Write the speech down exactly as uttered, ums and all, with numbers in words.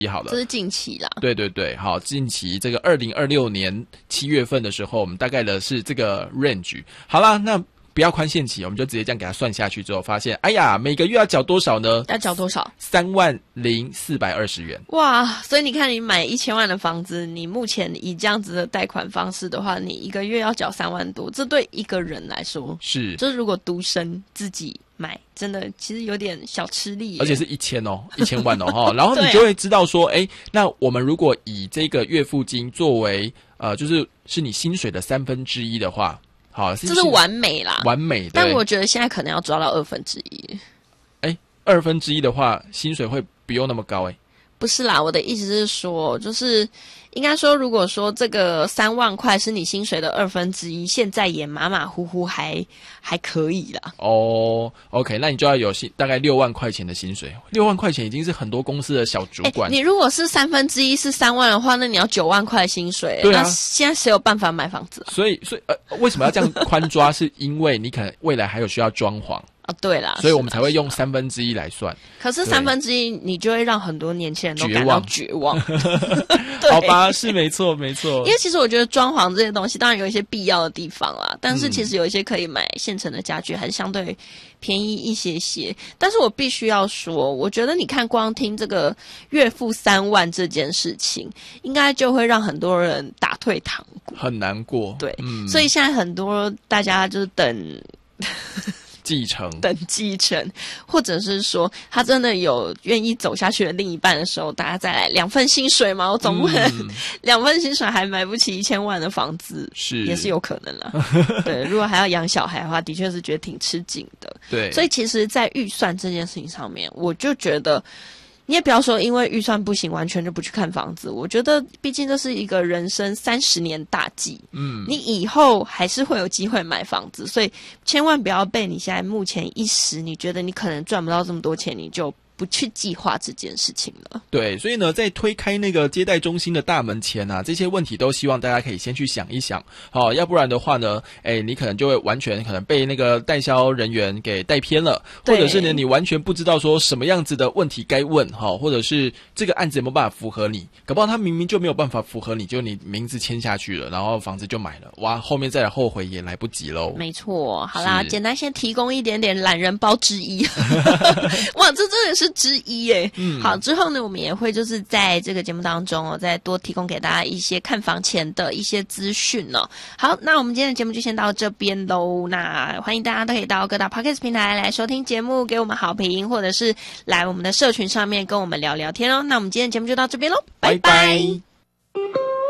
好了， 这是近期啦。 对对对，好，近期这个二零二六年七月份的时候，我们大概的是这个 range。好啦，那不要宽限期，我们就直接这样给它算下去之后，发现，哎呀，每个月要缴多少呢？ 要缴多少？ 三万零四百二十元。 哇，所以你看，你买一千万的房子，你目前以这样子的贷款方式的话，你一个月要缴三万多，这对一个人来说是， 就是如果独生自己买，真的其实有点小吃力， 而且是一千哦，一千万哦哈。然后你就会知道说，哎、啊，那我们如果以这个月付金作为呃，就是是你薪水的三分之一的话。好， 这是完美啦， 完美。 但我觉得现在可能要抓到二分之一。 哎，二分之一的话，薪水会不用那么高哎。 不是啦，我的意思是说，就是应该说，如果说这个三万块是你薪水的二分之一，现在也马马虎虎还还可以啦。 哦 ，OK， 那你就要有大概六万块钱的薪水，六万块钱已经是很多公司的小主管。 你如果是三分之一是三万的话，那你要九万块薪水。 对啊， 那现在谁有办法买房子、啊？ 所以，所以呃，为什么要这样宽抓？是因为你可能未来还有需要装潢。 哦，对啦， 所以我们才会用三分之一来算。 可是三分之一，你就会让很多年轻人都感到绝望。 好吧，是没错，没错。 因为其实我觉得装潢这些东西，当然有一些必要的地方啦，但是其实有一些可以买现成的家具，还是相对便宜一些些。但是我必须要说，我觉得你看光听这个月付三万这件事情，应该就会让很多人打退堂鼓， 很难过。 对， 嗯， 所以现在很多大家就是等。 继承等继承，或者是说他真的有愿意走下去的另一半的时候，大家再来两份薪水嘛？我总不能、嗯、两份薪水还买不起一千万的房子， 是也是有可能啦。对，如果还要养小孩的话，的确是觉得挺吃紧的。 对， 所以其实，在预算这件事情上面，我就觉得。你也不要说因为预算不行完全就不去看房子，我觉得毕竟这是一个人生三十年大计，嗯，你以后还是会有机会买房子，所以千万不要被你现在目前一时你觉得你可能赚不到这么多钱，你就不去计划这件事情了。 对，所以呢，在推开那个接待中心的大门前啊，这些问题都希望大家可以先去想一想，好、哦，要不然的话呢，哎，你可能就会完全可能被那个代销人员给带偏了，或者是呢，你完全不知道说什么样子的问题该问，哈、哦，或者是这个案子有没有办法符合你，搞不好他明明就没有办法符合你，就你名字签下去了，然后房子就买了，哇，后面再来后悔也来不及喽。 没错，好啦，简单先提供一点点懒人包之一，哇，这真的是。之一耶、嗯，好，之后呢，我们也会就是在这个节目当中哦，再多提供给大家一些看房前的一些资讯哦。好，那我们今天的节目就先到这边喽。那欢迎大家都可以到各大 Podcast 平台来收听节目，给我们好评，或者是来我们的社群上面跟我们聊聊天哦。那我们今天的节目就到这边喽，拜拜。拜拜。